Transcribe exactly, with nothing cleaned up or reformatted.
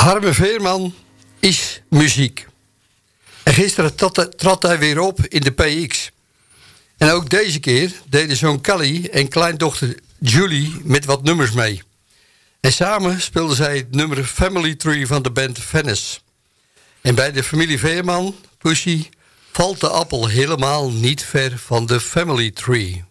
Harme Veerman is muziek. En gisteren trad hij weer op in de P X. En ook deze keer deden zoon Kelly en kleindochter Julie met wat nummers mee. En samen speelden zij het nummer Family Tree van de band Venice. En bij de familie Veerman, Pussy, valt de appel helemaal niet ver van de Family Tree.